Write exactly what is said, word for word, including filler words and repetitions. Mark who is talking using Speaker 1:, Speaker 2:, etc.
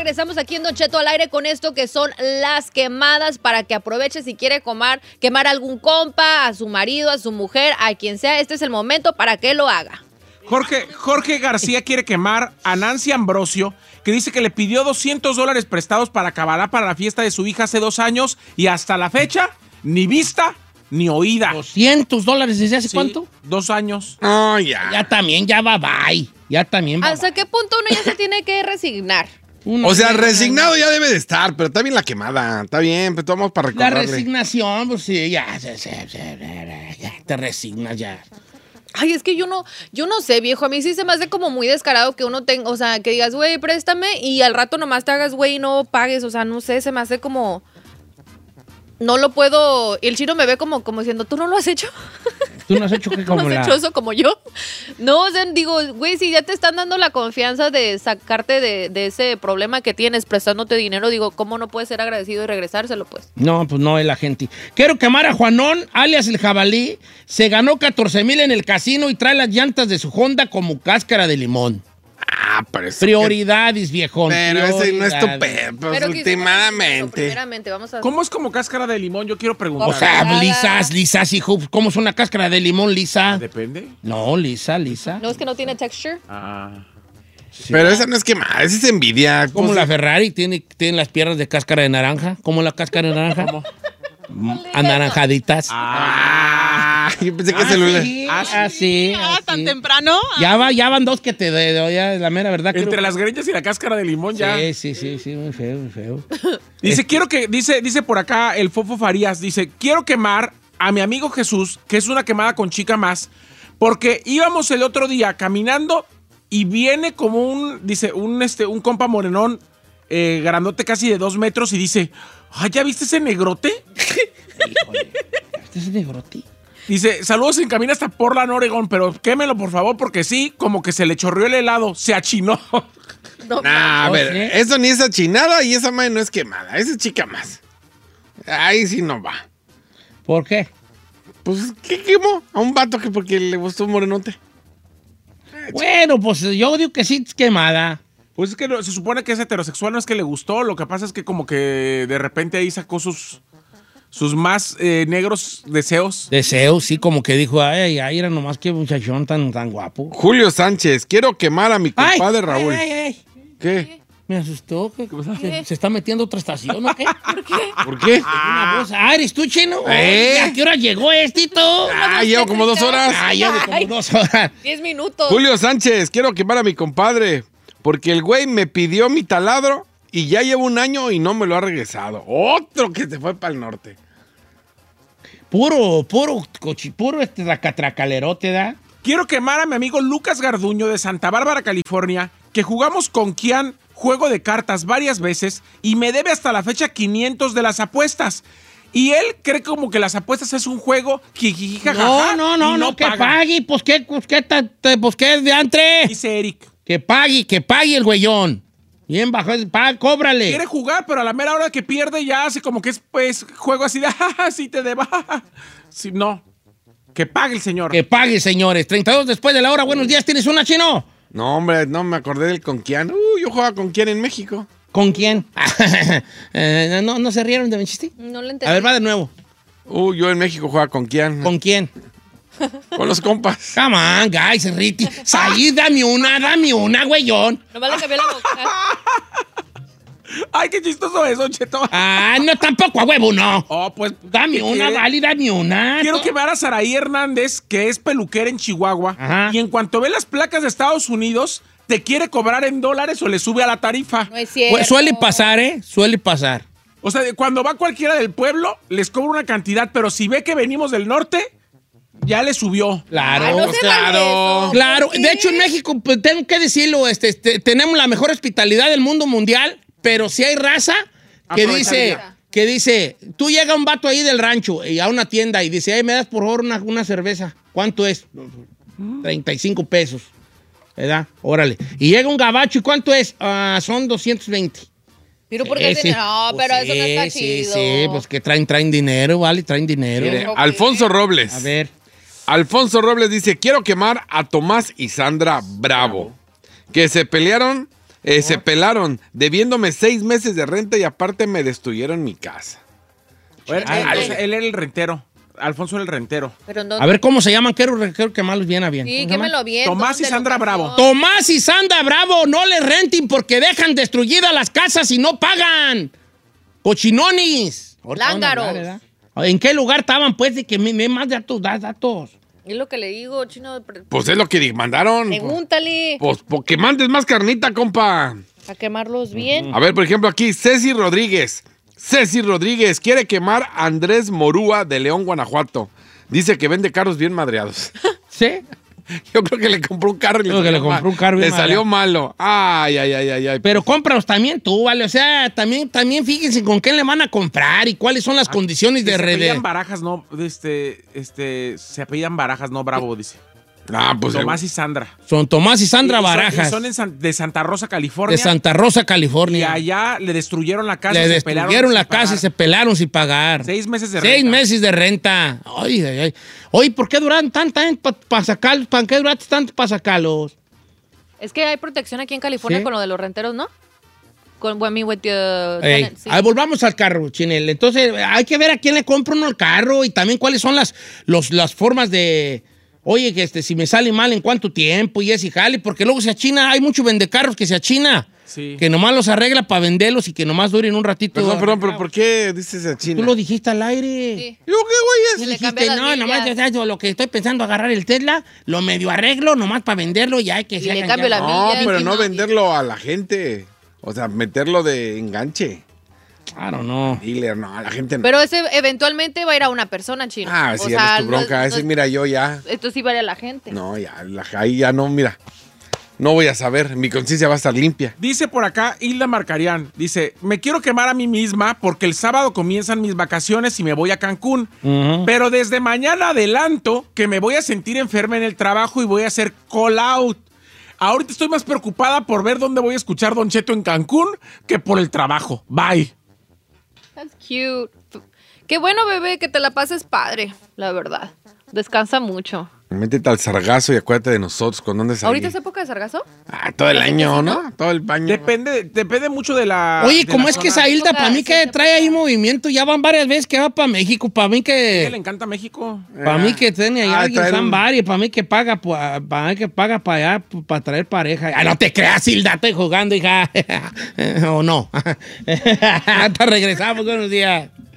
Speaker 1: regresamos aquí en Don Cheto al aire con esto que son las quemadas para que aproveche si quiere quemar, quemar a algún compa, a su marido, a su mujer, a quien sea. Este es el momento para que lo haga.
Speaker 2: Jorge, Jorge García quiere quemar a Nancy Ambrosio, que dice que le pidió doscientos dólares prestados para Cabalá para la fiesta de su hija hace dos años y hasta la fecha, ni vista ni oída.
Speaker 3: ¿doscientos dólares desde hace
Speaker 2: Sí,
Speaker 3: cuánto?
Speaker 2: Dos años.
Speaker 4: No, ya.
Speaker 3: Ya también, ya va, bye. Ya también va.
Speaker 1: ¿Hasta qué punto uno ya se tiene que resignar?
Speaker 3: Uno
Speaker 4: O sea,
Speaker 3: ya-
Speaker 4: resignado ya debe de estar, pero está bien la quemada. Está bien, pues vamos para
Speaker 3: La
Speaker 4: recordarle.
Speaker 3: resignación, pues sí, ya, ya, ya, ya, ya, te resignas ya.
Speaker 1: Ay, es que yo no, yo no sé, viejo. A mí sí se me hace como muy descarado que uno tenga, o sea, que digas, güey, préstame y al rato nomás te hagas, güey, y no pagues. O sea, no sé, se me hace como... No lo puedo... Y el chino me ve como, como diciendo, ¿tú no lo has hecho?
Speaker 3: ¿Tú no has hecho que
Speaker 1: ¿No
Speaker 3: como
Speaker 1: has
Speaker 3: la...
Speaker 1: hecho eso como yo? No, o sea, digo, güey, si ya te están dando la confianza de sacarte de, de ese problema que tienes prestándote dinero, digo, ¿cómo no puedes ser agradecido y regresárselo, pues?
Speaker 3: No, pues no es la gente. Quiero quemar a Juanón, alias el jabalí. Se ganó catorce mil en el casino y trae las llantas de su Honda como cáscara de limón.
Speaker 4: Ah, pero eso
Speaker 3: Prioridades, viejón.
Speaker 4: que- Pero ese no es tu
Speaker 3: prioridades.
Speaker 4: pe... Pues
Speaker 1: Pero quisiera-
Speaker 4: últimamente.
Speaker 1: Primeramente, vamos a...
Speaker 2: ¿Cómo es como cáscara de limón? Yo quiero preguntar.
Speaker 3: O sea,
Speaker 1: Nada.
Speaker 3: lisas, lisas, hijo. ¿Cómo es una cáscara de limón lisa?
Speaker 2: ¿Depende?
Speaker 3: No, lisa, lisa.
Speaker 1: ¿No es que no tiene texture?
Speaker 2: Ah.
Speaker 4: Pero esa no es quemada, esa es envidia.
Speaker 3: Como
Speaker 4: Pues,
Speaker 3: la Ferrari, tiene, tiene las piernas de cáscara de naranja. ¿Cómo la cáscara de naranja? Mm, Anaranjaditas.
Speaker 4: Ah, yo pensé que
Speaker 3: Ah,
Speaker 4: se lo...
Speaker 3: sí, ah, sí,
Speaker 5: Ah,
Speaker 3: ah,
Speaker 5: tan
Speaker 3: sí.
Speaker 5: temprano.
Speaker 3: Ya, va, ya van dos que te de, de- ya, la mera verdad.
Speaker 2: Entre
Speaker 3: creo-
Speaker 2: las greñas y la cáscara de limón ya.
Speaker 3: Sí, sí, sí, sí, muy feo, muy feo.
Speaker 2: Dice, quiero que, dice, dice por acá el Fofo Farías, dice, quiero quemar a mi amigo Jesús, que es una quemada con chica más, porque íbamos el otro día caminando y viene como un, dice, un, este, un compa morenón, eh, grandote casi de dos metros y dice, ay, ¿ya viste ese negrote?
Speaker 3: Híjole, este es negroti.
Speaker 2: Dice, saludos en camino hasta Portland, Oregon, pero quémelo por favor, porque sí, como que se le chorreó el helado, se achinó.
Speaker 1: No,
Speaker 4: Nah, a
Speaker 3: ¿Oh,
Speaker 4: ver,
Speaker 3: sí?
Speaker 4: eso ni es achinada y esa madre no es quemada. Esa es chica más. Ahí sí no va.
Speaker 3: ¿Por qué?
Speaker 4: Pues, ¿qué quemó? A un vato que porque le gustó un morenote.
Speaker 3: Bueno, pues yo digo que sí es quemada.
Speaker 2: Pues es que no- se supone que es heterosexual, no es que le gustó, lo que pasa es que como que de repente ahí sacó sus, sus más eh, negros deseos.
Speaker 3: Deseo, sí, como que dijo, ay, ay, era nomás que muchachón tan, tan guapo.
Speaker 4: Julio Sánchez, quiero quemar a mi
Speaker 3: Ay,
Speaker 4: compadre Raúl.
Speaker 3: Ay, ay, ay.
Speaker 4: ¿Qué?
Speaker 3: Me asustó. ¿Qué, ¿Se, se está metiendo a otra estación o qué?
Speaker 4: ¿Por qué?
Speaker 3: Una voz. Ah, ¿eres tú, chino?
Speaker 4: ¿Eh?
Speaker 3: ¿A qué hora llegó estito?
Speaker 4: Ah, llevo como dos horas.
Speaker 3: Ah, ya de como
Speaker 1: Ay.
Speaker 3: dos horas.
Speaker 1: diez minutos.
Speaker 4: Julio Sánchez, quiero quemar a mi compadre. Porque el güey me pidió mi taladro y ya llevo un año y no me lo ha regresado. Otro que se fue para el norte.
Speaker 3: Puro, puro, cochi, puro este tracatracalerote, ¿da?
Speaker 2: Quiero quemar a mi amigo Lucas Garduño de Santa Bárbara, California, que jugamos con Kian juego de cartas varias veces y me debe hasta la fecha quinientos de las apuestas. Y él cree como que las apuestas es un juego jijiji, jajaja,
Speaker 3: No, no, no,
Speaker 2: y
Speaker 3: no, que
Speaker 2: paga.
Speaker 3: pague, pues qué, pues qué, ta- ta- pues qué de antre.
Speaker 2: Dice Eric.
Speaker 3: Que pague, que pague el güeyón. Bien bajo, paga, cóbrale.
Speaker 2: Quiere jugar, pero a la mera hora que pierde ya hace como que es pues juego así de, jaja, sí te deba. Sí, no. Que pague el señor.
Speaker 3: Que pague, señores. treinta y dos después de la hora. Buenos días, ¿tienes una, chino?
Speaker 4: No, hombre, no me acordé del con Kian. Uh, yo jugaba con Kian en México.
Speaker 3: ¿Con quién? Eh, no, ¿No se rieron de mi chiste?
Speaker 1: No lo entendí.
Speaker 3: A ver, va de nuevo.
Speaker 4: Uh, yo en México jugaba con Kian.
Speaker 3: ¿Con quién?
Speaker 4: Con los compas.
Speaker 3: Come on, guys, Riti. Saí, dame una, dame una, güeyón.
Speaker 1: Nomás le cambié la boca.
Speaker 2: Ay, qué chistoso eso, Cheto.
Speaker 3: Ah, no, tampoco a huevo, no.
Speaker 2: Oh, pues.
Speaker 3: Dame
Speaker 2: ¿qué
Speaker 3: una,
Speaker 2: quiere?
Speaker 3: vale, dame una.
Speaker 2: Quiero quemar a Saraí Hernández, que es peluquera en Chihuahua.
Speaker 3: Ajá.
Speaker 2: Y en cuanto ve las placas de Estados Unidos, te quiere cobrar en dólares o le sube a la tarifa.
Speaker 1: No es cierto.
Speaker 3: Pues suele pasar, ¿eh? Suele pasar.
Speaker 2: O sea, cuando va cualquiera del pueblo, les cobra una cantidad, pero si ve que venimos del norte, ya le subió.
Speaker 3: Claro,
Speaker 1: Ay, no se vale eso.
Speaker 3: claro.
Speaker 1: ¿Por qué?
Speaker 3: De hecho, en México, pues, tengo que decirlo, este, este, tenemos la mejor hospitalidad del mundo mundial, pero si hay raza que dice,
Speaker 2: Aprovecharía.
Speaker 3: que dice, tú llega un vato ahí del rancho y a una tienda y dice, ay, me das por favor una, una cerveza. ¿Cuánto es? treinta y cinco pesos. ¿Verdad? Órale. Y llega un gabacho, ¿y cuánto es? Ah, son doscientos veinte.
Speaker 1: Pero porque
Speaker 3: Ese.
Speaker 1: no, pero
Speaker 3: Pues
Speaker 1: eso no está
Speaker 3: sí,
Speaker 1: chido.
Speaker 3: Sí, sí, pues que traen, traen dinero, ¿vale? Traen dinero.
Speaker 4: Mire,
Speaker 1: Ok.
Speaker 4: Alfonso Robles.
Speaker 3: A ver.
Speaker 4: Alfonso Robles dice, quiero quemar a Tomás y Sandra Bravo, que se pelearon Eh, se pelaron, debiéndome seis meses de renta y aparte me destruyeron mi casa.
Speaker 2: Él,
Speaker 1: Ay,
Speaker 2: él-
Speaker 1: ay.
Speaker 2: él- él era el rentero. Alfonso era el rentero.
Speaker 1: Pero no,
Speaker 3: A ver, ¿cómo se llaman? Quiero, quiero quemarlos bien a bien.
Speaker 1: sí,
Speaker 3: ¿Cómo se
Speaker 1: que me
Speaker 3: llaman?
Speaker 1: lo bien.
Speaker 2: Tomás y
Speaker 1: ¿dónde
Speaker 2: Sandra
Speaker 1: locación?
Speaker 2: Bravo.
Speaker 3: Tomás y Sandra Bravo, no les renten porque dejan destruidas las casas y no pagan. Cochinonis. Ahorita van a
Speaker 1: Lángaros.
Speaker 3: hablar, ¿verdad? ¿En qué lugar estaban, pues, de que me, me más datos, da datos?
Speaker 1: Es lo que le digo, chino. pre-
Speaker 4: Pues es lo que mandaron.
Speaker 1: Pregúntale.
Speaker 4: Pues porque mandes más carnita, compa.
Speaker 1: A quemarlos bien.
Speaker 4: A ver, por ejemplo, aquí, Ceci Rodríguez. Ceci Rodríguez quiere quemar a Andrés Morúa de León, Guanajuato. Dice que vende carros bien madreados.
Speaker 3: ¿Sí?
Speaker 4: Yo creo que le compró un carro y le,
Speaker 3: Creo que
Speaker 4: salió
Speaker 3: le compró
Speaker 4: mal.
Speaker 3: un carro bien
Speaker 4: Le salió malo. Ay, ay, ay, ay, ay.
Speaker 3: Pero cómpralos también tú, ¿vale? O sea, también, también fíjense con quién le van a comprar y cuáles son las condiciones
Speaker 2: Que
Speaker 3: de
Speaker 2: se
Speaker 3: red.
Speaker 2: apellidan Barajas, no, este, este, se apellidan Barajas, no Bravo, dice.
Speaker 4: Ah, pues
Speaker 2: Tomás y Sandra.
Speaker 3: Son Tomás y Sandra
Speaker 2: Y son-
Speaker 3: Barajas,
Speaker 2: y son en San- de Santa Rosa, California.
Speaker 3: de Santa Rosa,
Speaker 2: Y
Speaker 3: California.
Speaker 2: allá le destruyeron la casa.
Speaker 3: Le
Speaker 2: y se pelaron
Speaker 3: destruyeron
Speaker 2: sin
Speaker 3: la casa y
Speaker 2: pagar.
Speaker 3: se pelaron sin pagar.
Speaker 2: Seis meses de
Speaker 3: Seis
Speaker 2: renta.
Speaker 3: meses de renta. Ay, ay, ay. Oye, ¿por qué duran tanto para sacarlos? ¿Para qué duraste tanto para sacarlos?
Speaker 1: Es que hay protección aquí en California
Speaker 3: Sí.
Speaker 1: con lo de los renteros, ¿no? Con when me with the
Speaker 3: Ey,
Speaker 1: tenant, sí.
Speaker 3: ahí volvamos al carro, Chinel. Entonces, hay que ver a quién le compra uno el carro y también cuáles son las, los, las formas de... Oye, que este, si me sale mal, ¿en cuánto tiempo? Y ese jale, porque luego se achina. Hay mucho vendecarros que se achina.
Speaker 2: Sí.
Speaker 3: Que nomás los arregla para venderlos y que nomás duren un ratito.
Speaker 4: Perdón, perdón, pero ¿por qué dices a China?
Speaker 3: Tú lo dijiste al aire.
Speaker 1: Sí.
Speaker 4: ¿Yo qué, güey?
Speaker 1: Se le
Speaker 3: Dijiste,
Speaker 1: cambian las
Speaker 3: no, nomás
Speaker 1: millas.
Speaker 3: ya, ya, yo lo que estoy pensando agarrar el Tesla, lo medio arreglo nomás para venderlo y hay que
Speaker 1: Y
Speaker 3: se
Speaker 1: le
Speaker 3: hagan
Speaker 1: cambio
Speaker 3: ya.
Speaker 1: la
Speaker 4: No,
Speaker 1: millas,
Speaker 4: pero
Speaker 1: y
Speaker 4: no
Speaker 1: no-
Speaker 4: venderlo a la gente. O sea, meterlo de enganche.
Speaker 3: Claro, no.
Speaker 4: Dealer, no, a la gente no.
Speaker 1: Pero ese eventualmente va a ir a una persona, chino.
Speaker 4: Ah,
Speaker 1: O
Speaker 4: sí,
Speaker 1: sea,
Speaker 4: eres tu
Speaker 1: no-
Speaker 4: bronca.
Speaker 1: no-
Speaker 4: Ese, mira, yo ya.
Speaker 1: Esto sí va a ir a la gente.
Speaker 4: No, ya, la- ahí ya no, mira. No voy a saber. Mi conciencia va a estar limpia.
Speaker 2: Dice por acá Hilda Marcarián, dice, me quiero quemar a mí misma porque el sábado comienzan mis vacaciones y me voy a Cancún.
Speaker 3: Ujú.
Speaker 2: Pero desde mañana adelanto que me voy a sentir enferma en el trabajo y voy a hacer call out. Ahorita estoy más preocupada por ver dónde voy a escuchar Don Cheto en Cancún que por el trabajo. Bye.
Speaker 1: That's cute. Qué bueno, bebé, que te la pases padre, la verdad. Descansa mucho.
Speaker 4: Métete al sargazo y acuérdate de nosotros. ¿Con dónde salí?
Speaker 1: ¿Ahorita es época de sargazo?
Speaker 4: Ah, todo el
Speaker 1: ¿Ya sé que
Speaker 4: año,
Speaker 1: sí,
Speaker 4: ¿no?
Speaker 1: no?
Speaker 4: Todo el año.
Speaker 2: Depende, depende mucho de la...
Speaker 3: Oye,
Speaker 2: de
Speaker 3: ¿cómo
Speaker 2: la
Speaker 3: es que
Speaker 2: zona.
Speaker 3: esa Hilda, para mí
Speaker 1: Sí,
Speaker 3: que
Speaker 1: sí,
Speaker 3: trae ahí movimiento? Ya van varias veces que va para México, para mí
Speaker 2: ¿A ella le
Speaker 3: que...
Speaker 2: encanta México?
Speaker 3: Para mí que tiene ahí
Speaker 4: Ah,
Speaker 3: alguien,
Speaker 4: traer
Speaker 3: están
Speaker 4: un-
Speaker 3: varios, para mí que paga, para mí que paga para allá, para traer pareja. Ah, no te creas, Hilda, estoy jugando, hija. O no. Hasta regresamos, buenos días.